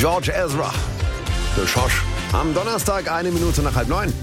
George Ezra. The Schosch. Am Donnerstag 1 Minute nach 8:30.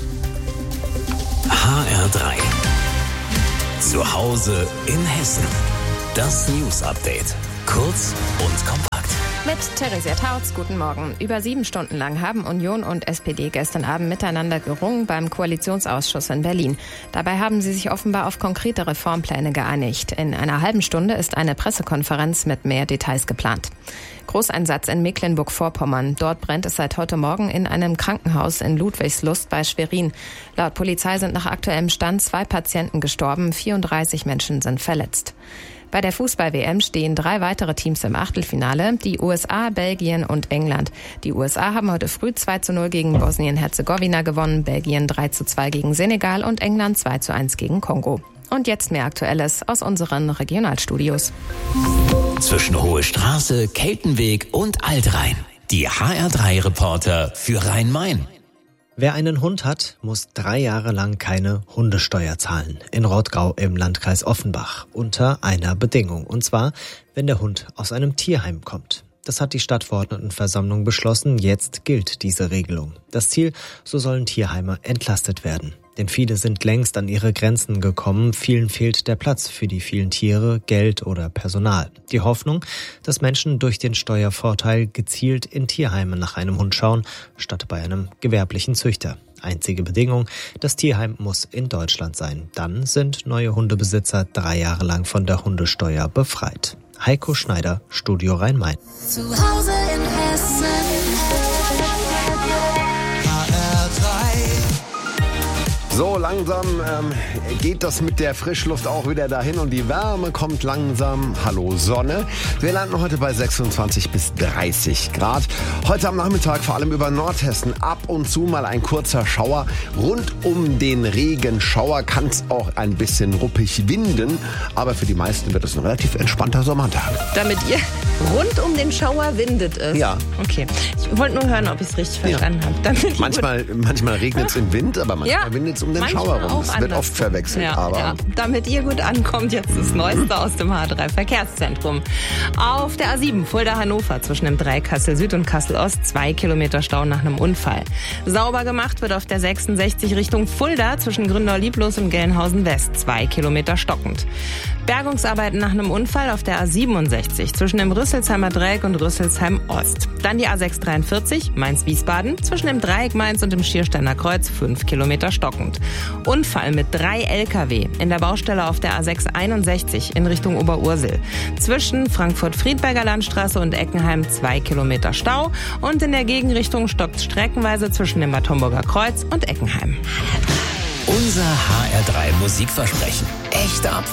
HR3. Zu Hause in Hessen. Das News-Update. Kurz und kompakt. Mit Theresia Tautz, guten Morgen. Über 7 Stunden lang haben Union und SPD gestern Abend miteinander gerungen beim Koalitionsausschuss in Berlin. Dabei haben sie sich offenbar auf konkrete Reformpläne geeinigt. In einer halben Stunde ist eine Pressekonferenz mit mehr Details geplant. Großeinsatz in Mecklenburg-Vorpommern. Dort brennt es seit heute Morgen in einem Krankenhaus in Ludwigslust bei Schwerin. Laut Polizei sind nach aktuellem Stand 2 Patienten gestorben, 34 Menschen sind verletzt. Bei der Fußball-WM stehen 3 weitere Teams im Achtelfinale, die USA, Belgien und England. Die USA haben heute früh 2:0 gegen Bosnien-Herzegowina gewonnen, Belgien 3:2 gegen Senegal und England 2:1 gegen Kongo. Und jetzt mehr Aktuelles aus unseren Regionalstudios. Zwischen Hohe Straße, Keltenweg und Altrhein. Die HR3-Reporter für Rhein-Main. Wer einen Hund hat, muss 3 Jahre lang keine Hundesteuer zahlen. In Rottgau im Landkreis Offenbach. Unter einer Bedingung. Und zwar, wenn der Hund aus einem Tierheim kommt. Das hat die Stadtverordnetenversammlung beschlossen. Jetzt gilt diese Regelung. Das Ziel, so sollen Tierheime entlastet werden. Denn viele sind längst an ihre Grenzen gekommen. Vielen fehlt der Platz für die vielen Tiere, Geld oder Personal. Die Hoffnung, dass Menschen durch den Steuervorteil gezielt in Tierheime nach einem Hund schauen, statt bei einem gewerblichen Züchter. Einzige Bedingung, das Tierheim muss in Deutschland sein. Dann sind neue Hundebesitzer 3 Jahre lang von der Hundesteuer befreit. Heiko Schneider, Studio Rhein-Main. Zu Hause in Hessen. So langsam geht das mit der Frischluft auch wieder dahin und die Wärme kommt langsam. Hallo Sonne. Wir landen heute bei 26 bis 30 Grad. Heute am Nachmittag vor allem über Nordhessen ab und zu mal ein kurzer Schauer. Rund um den Regenschauer kann es auch ein bisschen ruppig winden. Aber für die meisten wird es ein relativ entspannter Sommertag. Damit ihr rund um den Schauer windet es? Ja. Okay. Ich wollte nur hören, ob ich es richtig verstanden habe. Manchmal regnet es im Wind, aber manchmal windet es um den Schauer rum. Das wird oft verwechselt. Ja. Damit ihr gut ankommt, jetzt das Neueste aus dem H3-Verkehrszentrum. Auf der A7 Fulda-Hannover zwischen dem Dreieck Kassel Süd und Kassel Ost 2 Kilometer Stau nach einem Unfall. Sauber gemacht wird auf der 66 Richtung Fulda zwischen Gründau-Lieblos und Gelnhausen West 2 Kilometer stockend. Bergungsarbeiten nach einem Unfall auf der A67 zwischen dem Rüsselsheimer Dreieck und Rüsselsheim Ost. Dann die A643 Mainz-Wiesbaden zwischen dem Dreieck Mainz und dem Schiersteiner Kreuz 5 Kilometer stockend. Unfall mit 3 LKW in der Baustelle auf der A661 in Richtung Oberursel. Zwischen Frankfurt-Friedberger Landstraße und Eckenheim 2 Kilometer Stau und in der Gegenrichtung stockt streckenweise zwischen dem Bad Homburger Kreuz und Eckenheim. Unser HR3 Musikversprechen. Echte Abwechslung.